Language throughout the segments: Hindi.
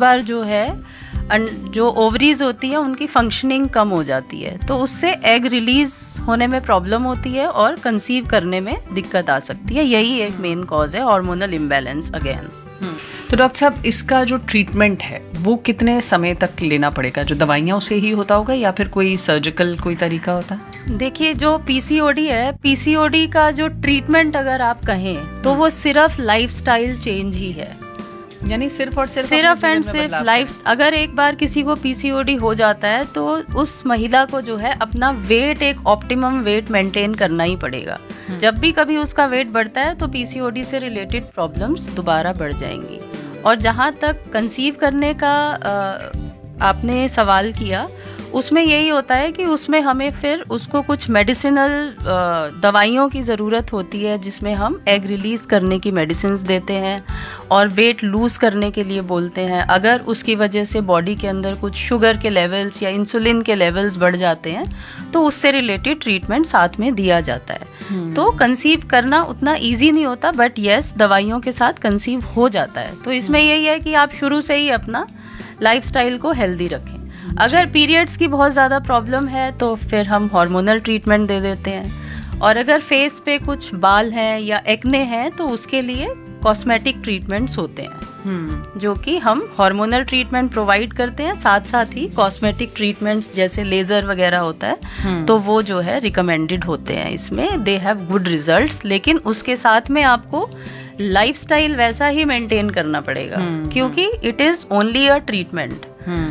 बार जो है जो ओवरीज होती है उनकी फंक्शनिंग कम हो जाती है, तो उससे एग रिलीज होने में प्रॉब्लम होती है और कंसीव करने में दिक्कत आ सकती है। यही एक मेन कॉज है, हार्मोनल इम्बैलेंस अगेन। तो डॉक्टर साहब, इसका जो ट्रीटमेंट है वो कितने समय तक लेना पड़ेगा? जो दवाइयाँ उसे ही होता होगा या फिर कोई सर्जिकल कोई तरीका होता है? देखिए, जो पीसीओडी है, पीसीओडी का जो ट्रीटमेंट अगर आप कहें तो वो सिर्फ लाइफस्टाइल चेंज ही है। यानी सिर्फ एंड सिर्फ लाइफ, अगर एक बार किसी को पीसीओडी हो जाता है तो उस महिला को जो है अपना वेट, एक ऑप्टिमम वेट मेंटेन करना ही पड़ेगा। जब भी कभी उसका वेट बढ़ता है तो पीसीओडी से रिलेटेड प्रॉब्लम्स दोबारा बढ़ जाएंगी। और जहाँ तक कंसीव करने का आपने सवाल किया, उसमें यही होता है कि उसमें हमें फिर उसको कुछ मेडिसिनल दवाइयों की ज़रूरत होती है, जिसमें हम एग रिलीज़ करने की मेडिसिन्स देते हैं और वेट लूज़ करने के लिए बोलते हैं। अगर उसकी वजह से बॉडी के अंदर कुछ शुगर के लेवल्स या इंसुलिन के लेवल्स बढ़ जाते हैं तो उससे रिलेटेड ट्रीटमेंट साथ में दिया जाता है। तो कंसीव करना उतना ईजी नहीं होता, बट येस, दवाइयों के साथ कंसीव हो जाता है। तो इसमें यही है कि आप शुरू से ही अपना लाइफस्टाइल को हेल्दी रखें। अगर पीरियड्स की बहुत ज़्यादा प्रॉब्लम है तो फिर हम हार्मोनल ट्रीटमेंट दे देते हैं, और अगर फेस पे कुछ बाल हैं या एक्ने हैं तो उसके लिए कॉस्मेटिक ट्रीटमेंट्स होते हैं, जो कि हम हार्मोनल ट्रीटमेंट प्रोवाइड करते हैं, साथ साथ ही कॉस्मेटिक ट्रीटमेंट्स जैसे लेज़र वगैरह होता है तो वो जो है रिकमेंडेड होते हैं। इसमें दे हैव गुड रिजल्ट्स, लेकिन उसके साथ में आपको लाइफस्टाइल वैसा ही मेंटेन करना पड़ेगा, क्योंकि it is only a treatment.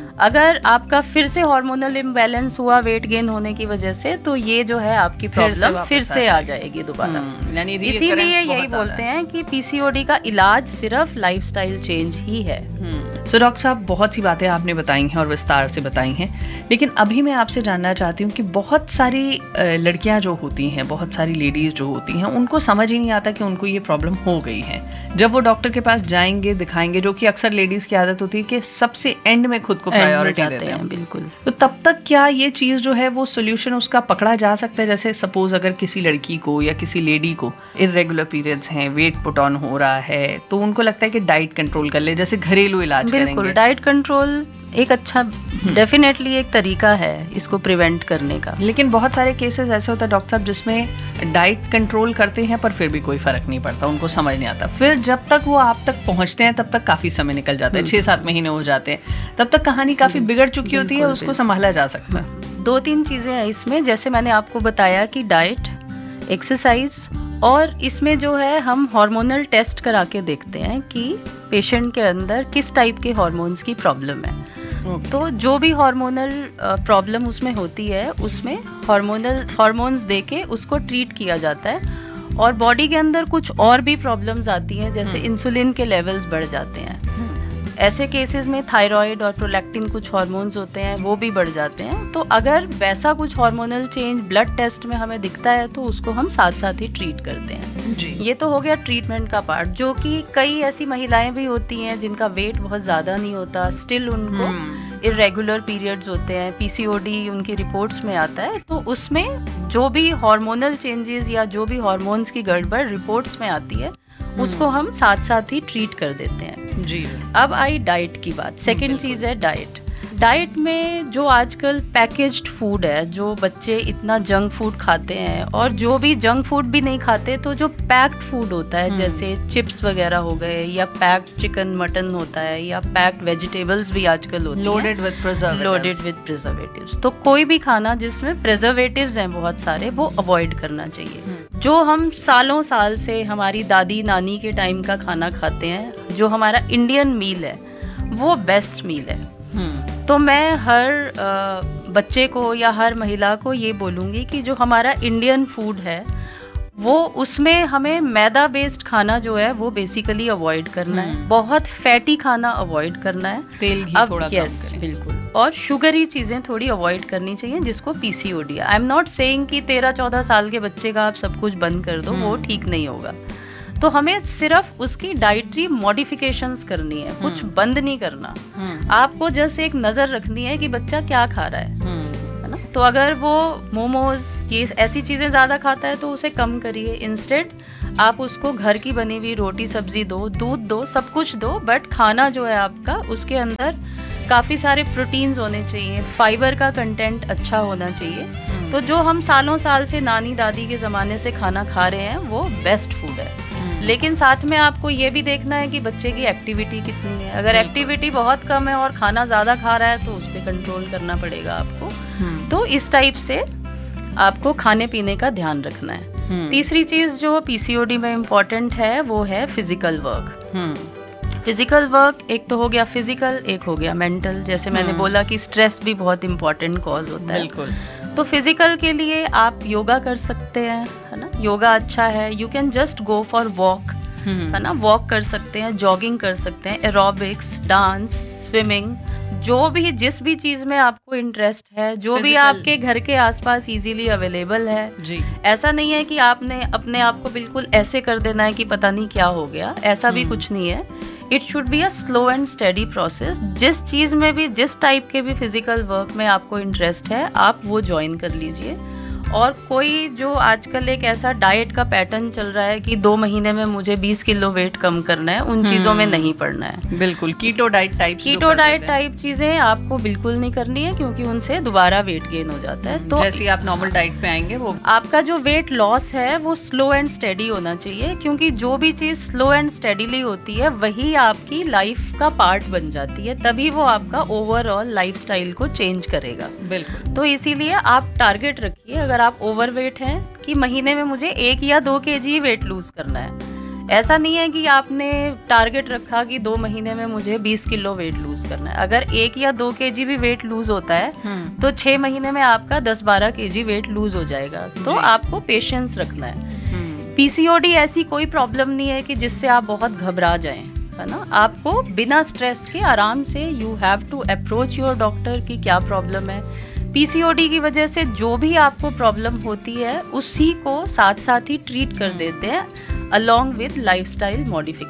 अगर आपका फिर से हार्मोनल इम्बैलेंस हुआ वेट गेन होने की वजह से, तो ये जो है आपकी प्रॉब्लम फिर से आ जाएगी दोबारा। इसीलिए यही बोलते हैं कि पीसीओडी का इलाज सिर्फ लाइफस्टाइल चेंज ही है। सो डॉक्टर साहब, बहुत सी बातें आपने बताई हैं और विस्तार से बताई हैं, लेकिन अभी मैं आपसे जानना चाहती हूँ कि बहुत सारी लड़कियां जो होती हैं, बहुत सारी लेडीज जो होती हैं, उनको समझ ही नहीं आता कि उनको ये प्रॉब्लम हो गई है। जब वो डॉक्टर के पास जाएंगे, दिखाएंगे, जो कि अक्सर लेडीज की आदत होती है कि सबसे एंड में खुद को प्रायोरिटी देते हैं। बिल्कुल। तो तब तक क्या ये चीज जो है वो सोल्यूशन उसका पकड़ा जा सकता है? जैसे सपोज अगर किसी लड़की को या किसी लेडी को इरेगुलर पीरियड्स हैं, वेट पुट ऑन हो रहा है, तो उनको लगता है कि डाइट कंट्रोल कर ले, जैसे घरेलू इलाज बिल्कुल, डाइट कंट्रोल एक अच्छा डेफिनेटली एक तरीका है इसको प्रिवेंट करने का। लेकिन बहुत सारे केसेस ऐसे होता है डॉक्टर साहब जिसमें डाइट कंट्रोल करते हैं पर फिर भी कोई फर्क नहीं पड़ता, उनको समझ नहीं आता। फिर जब तक वो आप तक पहुंचते हैं तब तक काफी समय निकल जाता है, 6-7 महीने हो जाते हैं, तब तक कहानी काफी बिगड़ चुकी होती है, उसको संभाला जा सकता है। 2-3 चीजें हैं इसमें, जैसे मैंने आपको बताया कि डाइट, एक्सरसाइज, और इसमें जो है हम हार्मोनल टेस्ट करा के देखते हैं कि पेशेंट के अंदर किस टाइप के हार्मोन्स की प्रॉब्लम है। तो जो भी हार्मोनल प्रॉब्लम उसमें होती है, उसमें हार्मोन्स देके उसको ट्रीट किया जाता है। और बॉडी के अंदर कुछ और भी प्रॉब्लम्स आती हैं, जैसे इंसुलिन के लेवल्स बढ़ जाते हैं। ऐसे केसेस में थायराइड और प्रोलैक्टिन कुछ हार्मोन्स होते हैं, वो भी बढ़ जाते हैं। तो अगर वैसा कुछ हार्मोनल चेंज ब्लड टेस्ट में हमें दिखता है तो उसको हम साथ साथ ही ट्रीट करते हैं जी। ये तो हो गया ट्रीटमेंट का पार्ट। जो कि कई ऐसी महिलाएं भी होती हैं जिनका वेट बहुत ज़्यादा नहीं होता, स्टिल उनको इरेगुलर पीरियड्स होते हैं, पीसीओडी उनकी रिपोर्ट्स में आता है, तो उसमें जो भी हार्मोनल चेंजेस या जो भी हार्मोन्स की गड़बड़ रिपोर्ट्स में आती है उसको हम साथ साथ ही ट्रीट कर देते हैं जी। अब आई डाइट की बात। सेकंड चीज है डाइट। डाइट में जो आजकल पैकेज्ड फूड है, जो बच्चे इतना जंक फूड खाते हैं, और जो भी जंक फूड भी नहीं खाते तो जो पैक्ड फूड होता है, जैसे चिप्स वगैरह हो गए, या पैक्ड चिकन मटन होता है, या पैक्ड वेजिटेबल्स भी आजकल होती हैं लोडेड विद प्रिजर्वेटिव्स। तो कोई भी खाना जिसमें प्रिजर्वेटिव्स हैं बहुत सारे, वो अवॉइड करना चाहिए। जो हम सालों साल से हमारी दादी नानी के टाइम का खाना खाते हैं, जो हमारा इंडियन मील है, वो बेस्ट मील है। तो मैं हर बच्चे को या हर महिला को ये बोलूँगी कि जो हमारा इंडियन फूड है, वो उसमें हमें मैदा बेस्ड खाना जो है वो बेसिकली अवॉइड करना है। बहुत फैटी खाना अवॉइड करना है, तेल घी थोड़ा यस बिल्कुल, और शुगरी चीज़ें थोड़ी अवॉइड करनी चाहिए जिसको PCOD. I am not saying कि 13-14 साल के बच्चे का आप सब कुछ बंद कर दो, वो ठीक नहीं होगा। तो हमें सिर्फ उसकी डाइटरी मॉडिफिकेशंस करनी है, कुछ बंद नहीं करना। आपको जस्ट एक नजर रखनी है कि बच्चा क्या खा रहा है ना। तो अगर वो मोमोज ये ऐसी चीज़ें ज़्यादा खाता है तो उसे कम करिए। इंस्टेड आप उसको घर की बनी हुई रोटी सब्जी दो, दूध दो, सब कुछ दो, बट खाना जो है आपका उसके अंदर काफ़ी सारे प्रोटीन्स होने चाहिए, फाइबर का कंटेंट अच्छा होना चाहिए। तो जो हम सालों साल से नानी दादी के ज़माने से खाना खा रहे हैं वो बेस्ट फूड है। लेकिन साथ में आपको ये भी देखना है कि बच्चे की एक्टिविटी कितनी है। अगर एक्टिविटी बहुत कम है और खाना ज़्यादा खा रहा है तो उस पर कंट्रोल करना पड़ेगा आपको। तो इस टाइप से आपको खाने पीने का ध्यान रखना है। तीसरी चीज़ जो पीसीओडी में इम्पोर्टेंट है वो है फिजिकल वर्क। फिजिकल वर्क एक तो हो गया फिजिकल, एक हो गया मेंटल। जैसे मैंने बोला कि स्ट्रेस भी बहुत इम्पोर्टेंट कॉज होता है। बिल्कुल। तो फिजिकल के लिए आप योगा कर सकते हैं, है ना, योगा अच्छा है। You can just go for walk, है ना, वॉक कर सकते हैं, जॉगिंग कर सकते हैं, एरोबिक्स, डांस, स्विमिंग, जो भी जिस भी चीज में आपको इंटरेस्ट है, जो भी आपके घर के आसपास इजीली अवेलेबल है जी। ऐसा नहीं है कि आपने अपने आप को बिल्कुल ऐसे कर देना है कि पता नहीं क्या हो गया, ऐसा भी कुछ नहीं है। It should be a slow and steady process. जिस चीज में भी, जिस टाइप के भी फिजिकल वर्क में आपको इंटरेस्ट है, आप वो ज्वाइन कर लीजिए। और कोई जो आजकल एक ऐसा डाइट का पैटर्न चल रहा है कि 2 महीने में मुझे 20 किलो वेट कम करना है, उन चीजों में नहीं पड़ना है। बिल्कुल कीटो डाइट टाइप चीजें आपको बिल्कुल नहीं करनी है, क्योंकि उनसे दोबारा वेट गेन हो जाता है। तो जैसे आप नॉर्मल डाइट पे आएंगे, वो आपका जो वेट लॉस है वो स्लो एंड स्टेडी होना चाहिए, क्योंकि जो भी चीज स्लो एंड स्टेडीली होती है वही आपकी लाइफ का पार्ट बन जाती है, तभी वो आपका ओवरऑल लाइफस्टाइल को चेंज करेगा। बिल्कुल। तो इसीलिए आप टारगेट रखिए, अगर आप ओवरवेट हैं, कि महीने में मुझे 1 या 2 kg वेट लूज करना है। ऐसा नहीं है कि आपने टारगेट रखा कि 2 महीने में मुझे 20 किलो वेट लूज करना है। अगर 1 या 2 kg भी वेट लूज होता है तो 6 महीने में आपका 10-12 kg वेट लूज हो जाएगा। तो आपको पेशेंस रखना है। पीसीओडी ऐसी कोई प्रॉब्लम नहीं है कि जिससे आप बहुत घबरा जाएं, है ना। आपको बिना स्ट्रेस के आराम से you have to approach your doctor कि क्या प्रॉब्लम है। पीसीओडी की वजह से जो भी आपको प्रॉब्लम होती है उसी को साथ साथ ही ट्रीट कर देते हैं अलोंग विद लाइफस्टाइल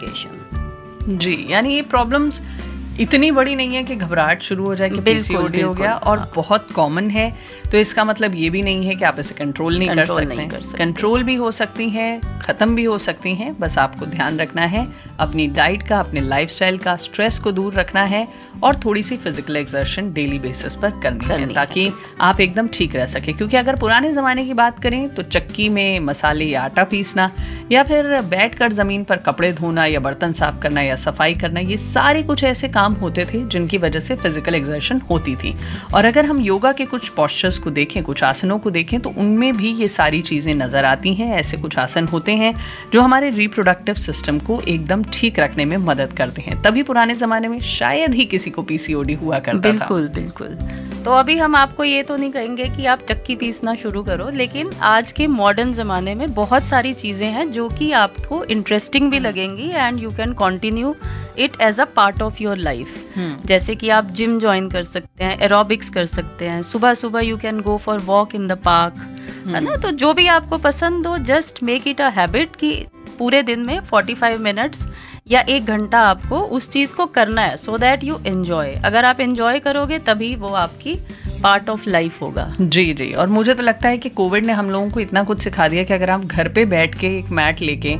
मॉडिफिकेशन। जी, यानी ये प्रॉब्लम्स इतनी बड़ी नहीं है कि घबराहट शुरू हो जाए कि पीसीओडी हो गया, और बहुत कॉमन है। तो इसका मतलब ये भी नहीं है कि आप इसे कंट्रोल नहीं कर सकते। कंट्रोल भी हो सकती हैं, खत्म भी हो सकती हैं। बस आपको ध्यान रखना है अपनी डाइट का, अपने लाइफस्टाइल का, स्ट्रेस को दूर रखना है और थोड़ी सी फिजिकल एक्सर्शन डेली बेसिस पर करनी है, ताकि आप एकदम ठीक रह सके। क्योंकि अगर पुराने ज़माने की बात करें तो चक्की में मसाले या आटा पीसना, या फिर बैठकर ज़मीन पर कपड़े धोना या बर्तन साफ करना या सफाई करना, ये सारे कुछ ऐसे काम होते थे जिनकी वजह से फिजिकल एक्सर्शन होती थी। और अगर हम योगा के कुछ पोस्चर्स को देखें, कुछ आसनों को देखें, तो उनमें भी ये सारी चीज़ें नज़र आती हैं। ऐसे कुछ आसन होते हैं जो हमारे रिप्रोडक्टिव सिस्टम को एकदम ठीक रखने में मदद करते हैं। तभी पुराने ज़माने में शायद ही किसी को पीसीओडी हुआ करता था। बिल्कुल। तो अभी हम आपको ये तो नहीं कहेंगे कि आप चक्की पीसना शुरू करो, लेकिन आज के मॉडर्न ज़माने में बहुत सारी चीज़ें हैं जो कि आपको इंटरेस्टिंग भी लगेंगी and you can continue it as a part of your life. जैसे कि आप जिम ज्वाइन कर सकते हैं, एरोबिक्स कर सकते हैं, सुबह सुबह you can go for walk in the park, है ना। तो जो भी आपको पसंद हो, just make it a habit कि पूरे दिन में 45 मिनट्स या 1 घंटा आपको उस चीज को करना है, सो दैट यू एंजॉय। अगर आप एंजॉय करोगे तभी वो आपकी पार्ट ऑफ लाइफ होगा। जी। और मुझे तो लगता है कि कोविड ने हम लोगों को इतना कुछ सिखा दिया कि अगर आप घर पे बैठ के एक मैट लेके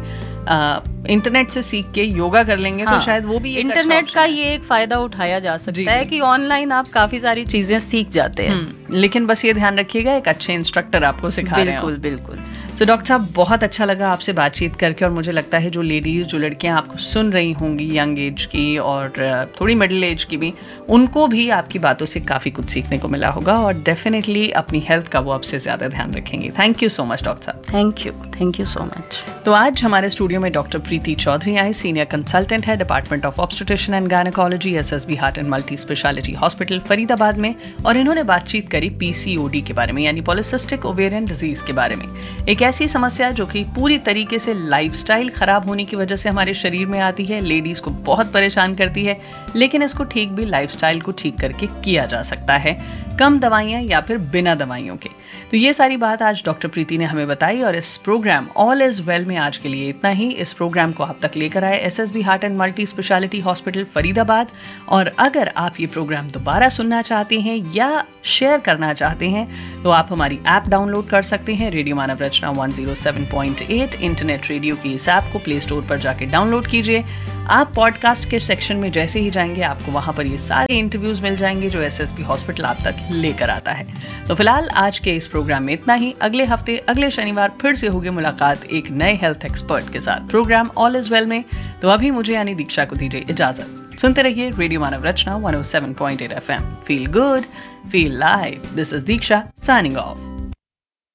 इंटरनेट से सीख के योगा कर लेंगे, तो शायद वो भी इंटरनेट का ये एक फायदा उठाया जा सकता है कि ऑनलाइन आप काफी सारी चीजें सीख जाते हैं। लेकिन बस ये ध्यान रखिएगा एक अच्छे इंस्ट्रक्टर आपको सिखा रहे हैं। बिल्कुल। तो डॉक्टर साहब, बहुत अच्छा लगा आपसे बातचीत करके, और मुझे लगता है जो लेडीज़, जो लड़कियां आपको सुन रही होंगी, यंग एज की और थोड़ी मिडिल एज की भी, उनको भी आपकी बातों से काफ़ी कुछ सीखने को मिला होगा, और डेफिनेटली अपनी हेल्थ का वो आपसे ज़्यादा ध्यान रखेंगे। Thank you so much doctor साहब। Thank you so much. तो आज हमारे स्टूडियो में डॉक्टर प्रीति चौधरी आए, सीनियर कंसल्टेंट है department of obstetrician and gynaecology, SSB heart and multi speciality hospital Faridabad में, और इन्होंने बातचीत करी पीसीओडी के बारे में, यानी पॉलिसिस्टिक ओवेरियन डिजीज के बारे में। एक ऐसी समस्या जो कि पूरी तरीके से लाइफस्टाइल खराब होने की वजह से हमारे शरीर में आती है, लेडीज को बहुत परेशान करती है, लेकिन इसको ठीक भी लाइफस्टाइल को ठीक करके किया जा सकता है, कम दवाइयाँ या फिर बिना दवाइयों के। तो ये सारी बात आज डॉक्टर प्रीति ने हमें बताई, और इस प्रोग्राम ऑल इज वेल में आज के लिए इतना ही। इस प्रोग्राम को आप तक लेकर आए SSB heart and multi speciality hospital Faridabad. और अगर आप ये प्रोग्राम दोबारा सुनना चाहते हैं या शेयर करना चाहते हैं, तो आप हमारी ऐप डाउनलोड कर सकते हैं, रेडियो मानव रचना 107.8 इंटरनेट रेडियो की इस ऐप को प्ले स्टोर पर जाके डाउनलोड कीजिए। आप पॉडकास्ट के सेक्शन में जैसे ही जाएंगे आपको वहां पर ये सारे इंटरव्यूज मिल जाएंगे जो एसएसपी हॉस्पिटल आप तक लेकर आता है। तो फिलहाल आज के इस प्रोग्राम में इतना ही। अगले हफ्ते अगले शनिवार फिर से होगी मुलाकात एक नए हेल्थ एक्सपर्ट के साथ प्रोग्राम ऑल इज वेल में। तो अभी मुझे यानी दीक्षा को दीजिए इजाजत। सुनते रहिए radio Manav Rachna 107.8 FM। Feel good, feel live. This is Diksha signing off.